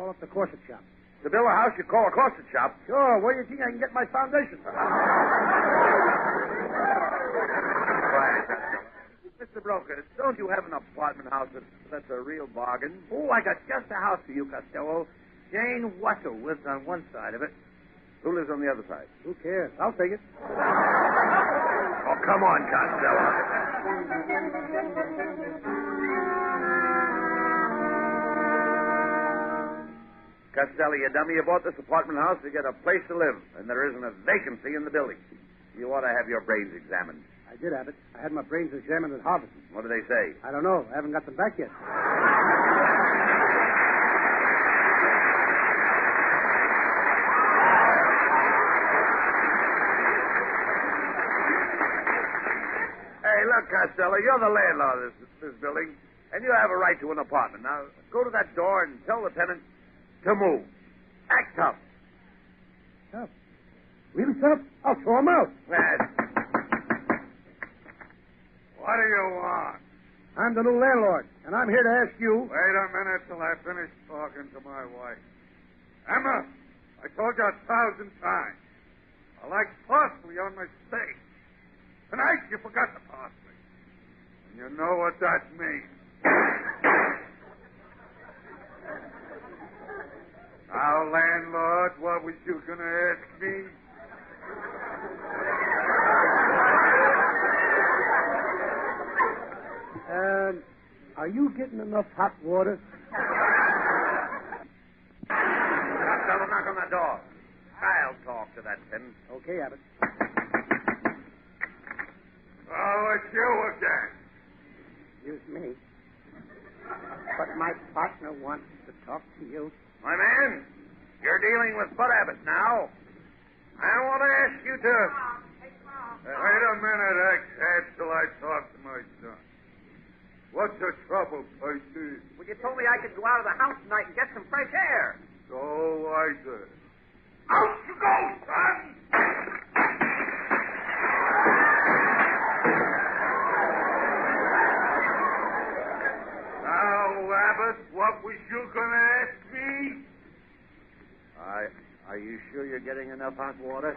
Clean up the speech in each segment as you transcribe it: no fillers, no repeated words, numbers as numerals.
call up the corset shop. To build a house, you call a corset shop. Sure. Where do you think I can get my foundation? Quiet, Costello. Mr. Broker, don't you have an apartment house that's a real bargain? Oh, I got just a house for you, Costello. Jane Wassel lives on one side of it. Who lives on the other side? Who cares? I'll take it. Oh, come on, Costello. Costello, you dummy, you bought this apartment house to get a place to live, and there isn't a vacancy in the building. You ought to have your brains examined. I did have it. I had my brains examined at Harvard. What do they say? I don't know. I haven't got them back yet. Hey, look, Costello, you're the landlord of this building, and you have a right to an apartment. Now, go to that door and tell the tenant to move. Act tough. Tough? Really tough? I'll throw him out. What do you want? I'm the new landlord, and I'm here to ask you... Wait a minute till I finish talking to my wife. Emma, I told you 1,000 times. I like parsley on my steak. Tonight you forgot the parsley. And you know what that means. Now, landlord, what was you going to ask me? Are you getting enough hot water? Costello, knock on that door. I'll talk to that tenant. Okay, Abbott. Oh, it's you again. Excuse me. But my partner wants to talk to you. My man, you're dealing with Bud Abbott now. I want to ask you to... Wait a minute, ex-head, till I talk to my son. What's the trouble, Percy? Well, you told me I could go out of the house tonight and get some fresh air. So I did. Out you go, son! Now, Abbott, what was you going to ask me? Are you sure you're getting enough hot water?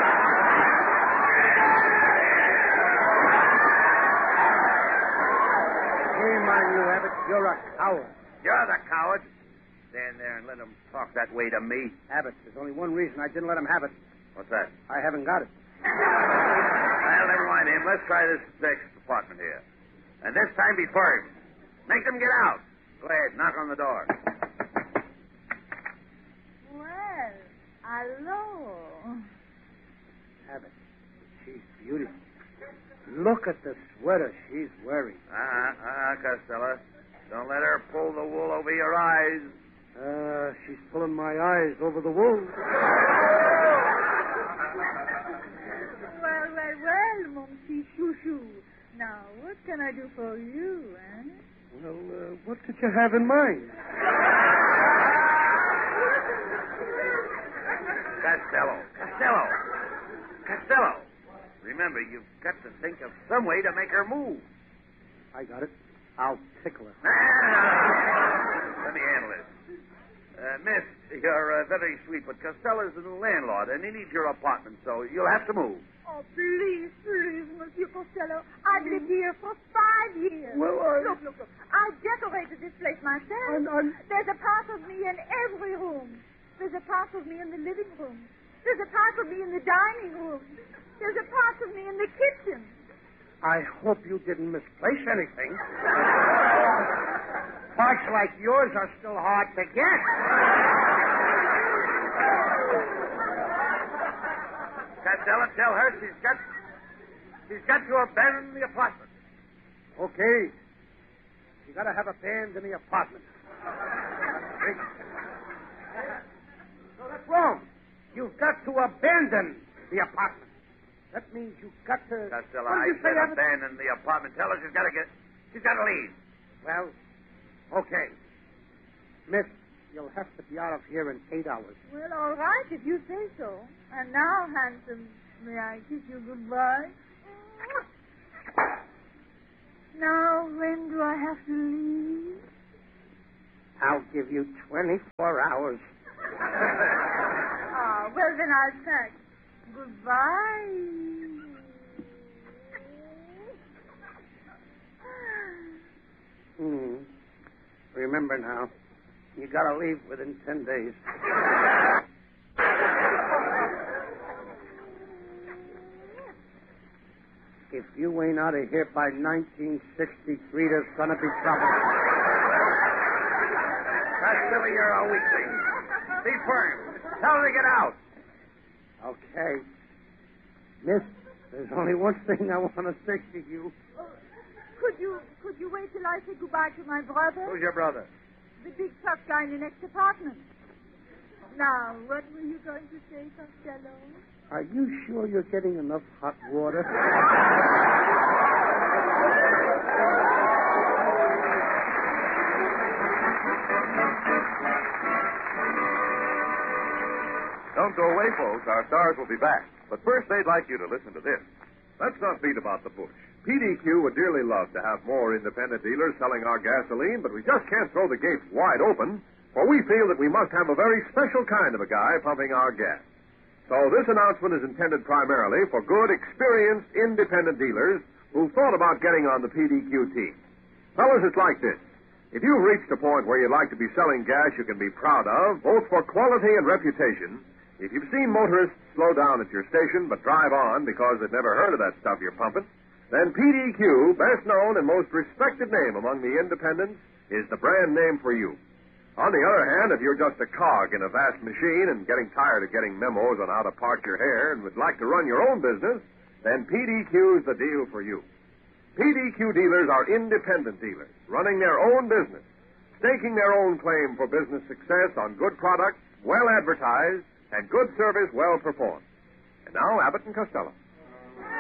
Shame on you, Abbott. You're a coward. You're the coward. Stand there and let him talk that way to me. Abbott, there's only one reason I didn't let him have it. What's that? I haven't got it. Well, never mind him. Let's try this next apartment here. And this time be firm. Make them get out. Go ahead, knock on the door. Well, hello. Abbott, she's beautiful. Look at the sweater she's wearing. Costello. Don't let her pull the wool over your eyes. She's pulling my eyes over the wool. Well, mon petit chouchou. Now, what can I do for you, eh? Well, what did you have in mind? Costello. Remember, you've got to think of some way to make her move. I got it. I'll tickle her. Let me handle this. Miss, you're very sweet, but Costello's the new landlord, and he needs your apartment, so you'll have to move. Oh, please, Monsieur Costello. I've lived here for 5 years. Well, Look. I decorated this place myself. There's a part of me in every room. There's a part of me in the living room. There's a part of me in the dining room. There's a part of me in the kitchen. I hope you didn't misplace anything. Parts like yours are still hard to get. Costello, tell her she's got to abandon the apartment. Okay. You got to have a band in the apartment. No, that's wrong. You've got to abandon the apartment. That means you've got to... Costello, I said abandon the apartment. Tell her she's got to leave. Well, okay. Miss, you'll have to be out of here in 8 hours. Well, all right, if you say so. And now, handsome, may I kiss you goodbye? Now, when do I have to leave? I'll give you 24 hours. Oh, well, then I'll say goodbye. Remember now, you gotta leave within 10 days. If you ain't out of here by 1963, there's gonna be trouble. Costello, you're a weakling. Be firm. Tell her to get out. Okay. Miss, there's only one thing I want to say to you. Could you wait till I say goodbye to my brother? Who's your brother? The big tough guy in the next apartment. Now, what were you going to say, Costello? Are you sure you're getting enough hot water? Don't go away, folks. Our stars will be back. But first, they'd like you to listen to this. Let's not beat about the bush. PDQ would dearly love to have more independent dealers selling our gasoline, but we just can't throw the gates wide open, for we feel that we must have a very special kind of a guy pumping our gas. So this announcement is intended primarily for good, experienced, independent dealers who've thought about getting on the PDQ team. Fellas, it's like this. If you've reached a point where you'd like to be selling gas you can be proud of, both for quality and reputation, if you've seen motorists slow down at your station but drive on because they've never heard of that stuff you're pumping, then PDQ, best known and most respected name among the independents, is the brand name for you. On the other hand, if you're just a cog in a vast machine and getting tired of getting memos on how to part your hair and would like to run your own business, then PDQ's the deal for you. PDQ dealers are independent dealers, running their own business, staking their own claim for business success on good products, well advertised, and good service well performed. And now, Abbott and Costello.